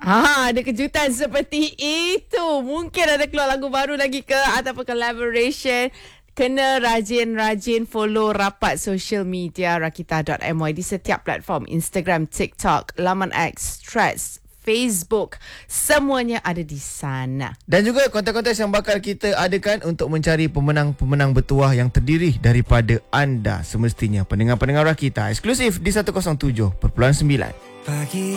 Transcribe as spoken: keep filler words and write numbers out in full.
Ha, ada kejutan seperti itu. Mungkin ada keluar lagu baru lagi ke ataupun collaboration. Kena rajin-rajin follow rapat social media rakita dot my di setiap platform. Instagram, TikTok, laman X, Threads, Facebook. Semuanya ada di sana. Dan juga kontes-kontes yang bakal kita adakan untuk mencari pemenang-pemenang bertuah yang terdiri daripada anda semestinya. Pendengar-pendengar Rakita eksklusif di seratus tujuh perpuluhan sembilan. Pagi